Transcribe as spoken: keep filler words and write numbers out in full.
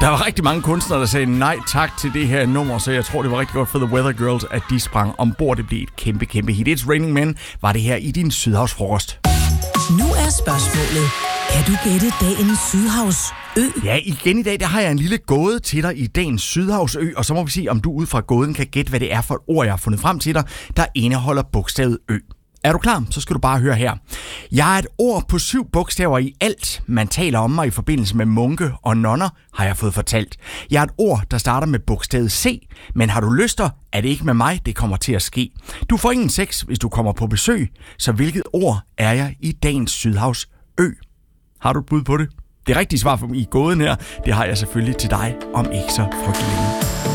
Der var rigtig mange kunstnere, der sagde nej tak til det her nummer, så jeg tror, det var rigtig godt for The Weather Girls, at de sprang ombord. Det blev et kæmpe, kæmpe hit. It's Raining Men var det her i din Sydhavsfrokost. Nu er spørgsmålet, kan du gætte dagens Sydhavsø? Ja, igen i dag, der har jeg en lille gåde til dig i dagens Sydhavsø, og så må vi se, om du ud fra gåden kan gætte, hvad det er for et ord, jeg har fundet frem til dig, der indeholder bogstavet Ø. Er du klar? Så skal du bare høre her. Jeg er et ord på syv bogstaver i alt. Man taler om mig i forbindelse med munke og nonner, har jeg fået fortalt. Jeg er et ord, der starter med bogstavet C, men har du lyster, er det ikke med mig, det kommer til at ske. Du får ingen sex, hvis du kommer på besøg, så hvilket ord er jeg i dagens Sydhavsø? Har du et bud på det? Det rigtige svar for i gåden her, det har jeg selvfølgelig til dig om ikke så frygtelig længe.